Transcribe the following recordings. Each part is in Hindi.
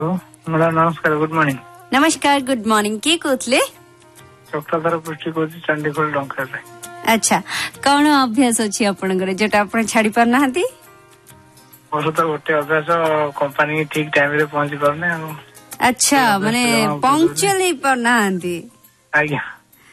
मैडम नमस्कार गुड मॉर्निंग। नमस्कार गुड मॉर्निंग किए कहते चक्रधर पृष्टि कहूँ चंडीखोल डंका। अच्छा कौन अभ्यास अच्छी आपनकर जोटा आपण छाड़ी पार नाहंती? मोर तो गोटे अभ्यास कंपनी ठीक टाइम रे पहुंची पारने। अच्छा माने पंक्चुअल ही पार नाहंती? आज्ञा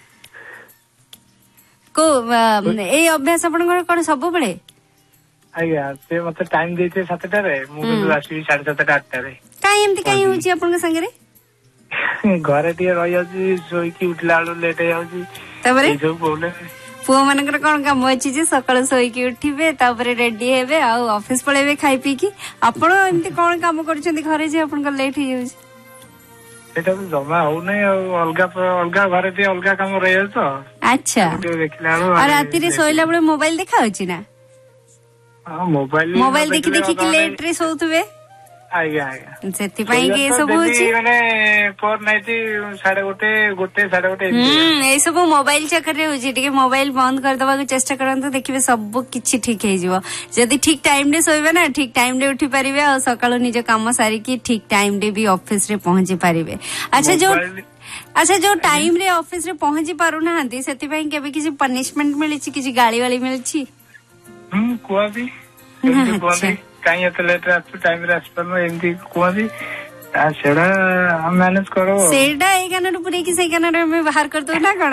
को ए अभ्यास आपनकर कोन सब बेले? आज्ञा से मते टाइम देते 7टा रे मु आसी 7:30 8टा रे। काई एमती काई होची आपन संगे रे? घरे टिके रहि जाउची सोई की उठला बेलू लेट हो जाउची तबरे ए सब प्रॉब्लम। पुओ मानकर कौन काम अच्छी जे सकाळ सोईकी उठिबे तापरे रेडी हेबे आ ऑफिस पळेबे खाई पी की आपण एमती कोन काम करछंती घरे जे आपन लेट हो जाउची? सेटा तो जमा हो नै अलगा अलगा घरे टिके अलगा काम रहि जाउ तो। अच्छा देखला आ राती रे सोइला बेले मोबाइल देखा होची ना? हां मोबाइल देखि देखि कि लेट रे सोउतबे? आज्ञा आज्ञा सेति पई के सब होची माने पर नाइटी 1:30 ए सब मोबाइल चक्कर रे होची। टिके मोबाइल बंद कर दबा के चेष्टा करंतु देखिबे सब किछि ठीक हे जिवो। जदी ठीक टाइम रे सोइबे ना ठीक टाइम रे उठी परिबे आ सकाळ निज काम सारी की ठीक टाइम रे भी ऑफिस रे पहुंची परिबे। अच्छा जो टाइम रे ऑफिस रे पहुंची पारु ना हंती सेति पई केबे किछि पनिशमेंट मिली छि किछि गाली वाली मिली छि? कुआ भी कहीं एत लेट टाइम रे आसपार एमती कहती सेड़ा हम मैनेज करो सेड़ा ए गाना पूरे की से गाना में बाहर कर दो ना कौन।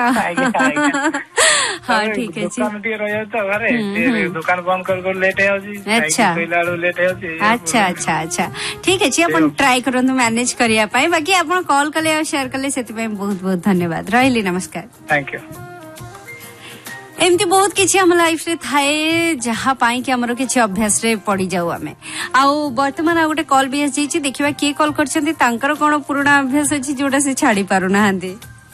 हाँ ठीक है दुकान टिके रहि जाउ तो घरे दुकान बंद कर लेट हो जी। अच्छा लेट हो जी। अच्छा अच्छा अच्छा ठीक है अपन ट्राई करंतु मैनेज करिया पाई। बाकी आपण कॉल कले और शेयर कले सेति पई बहुत बहुत धन्यवाद रहिली नमस्कार। Thank you. एमती बहुत किछि हम लाइफ रे थाए जहा पाई कि हमरो किछि अभ्यास रे पड़ी जाऊ आमे आउ वर्तमान आ गोटे कॉल भी आसी देखिबा के कॉल करछंती तांकर कोन पुराना अभ्यास अछि जोटा से छाड़ी पारु ना हंदी।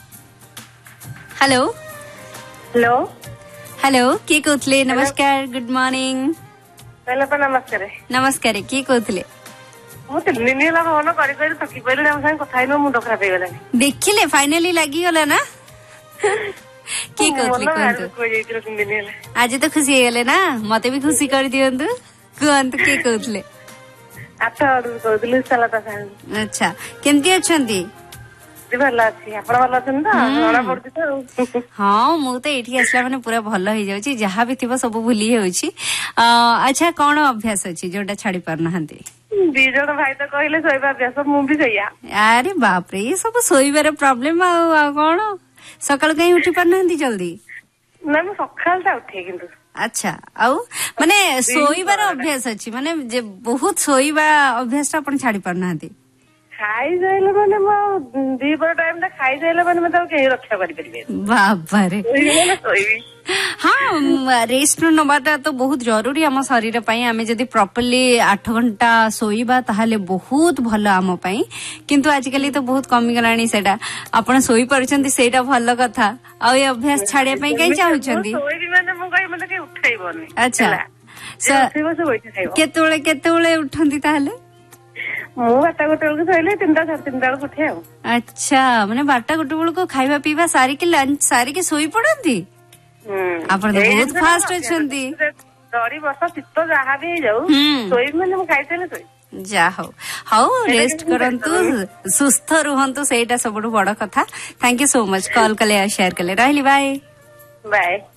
हेलो हेलो हेलो के कहतले? नमस्कार गुड मॉर्निंग। हेलो नमस्कार नमस्कार के कहतले? मु तो निनीला फोन करि करि थकी पइले हम संग कथा हिनो मुंड खराब हे गेलानी। देखिले फाइनली लागी गला ना की कहतले कहंतु आज तो खुशी हे गेले ना मते भी खुशी कर दियंतु कहंतु के कहतले? आठ ऑर्डर कहतले सलाता साहब। अच्छा केमती अछंती? भल अछि आपण भल अछन त जणा पड़ती तो। हां मु तो एठी असला माने पूरा भल हो जाउची जहा भी थिबो सब भूली होउची। अच्छा कोन अभ्यास अछि जोटा छाड़ी पार नहंती? दी जण भाई तो कहले सोइबा अभ्यास मु भी सैया। अरे बाप रे ये सब सोइबार प्रॉब्लम आ कोन सकाळ कहीं उठी पार नहंती जल्दी? ना मु सकाळ ता उठे किंतु। अच्छा आउ माने सोइबार अभ्यास अछि माने जे बहुत सोइबा अभ्यास अपन छाड़ी पार नहंती? खाई जाइले माने मो दी पर टाइम ता खाई जाइले माने मते के रक्षा करि परिबे। बाबा रे हाँ रेस्ट नबाटा तो बहुत जरूरी आम शरीर पई। आमे जदी प्रॉपर्ली 8 घंटा सोइबा ताहाले बहुत भलो आम पई किंतु आजकल तो बहुत कमी गलानी सेटा आपण सोई परछंती सेटा भलो कथा आ ए अभ्यास छाड़े पई काई चाहुचंती? सोइबी माने मु कहि मते के उठाइबोनी। अच्छा केतुळे उठंती ताहाले? मु 8 गोटे बेलको सोइले 3टा 3:30 बेलको उठे आ। अच्छा माने 12 गोटे बेलको खाइबा पीबा सारी के लंच सारी के सोई पड़ंती? आपण तो बहुत फास्ट अछंती। डरी बस चित्त जहा भी जाऊ सोई माने मु खाइतेले सोई जा हाउ रेस्ट करंतु सुस्थ रुहंतु सेटा सबडु बड़ कथा। Thank you so much call कले शेयर कले रहिली बाय बाय।